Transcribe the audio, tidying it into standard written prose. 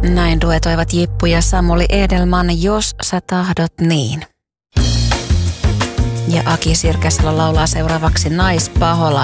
Näin duetoivat Jippu ja Samuli Edelman, Jos sä tahdot niin. Ja Aki Sirkesalo laulaa seuraavaksi Naispaholainen.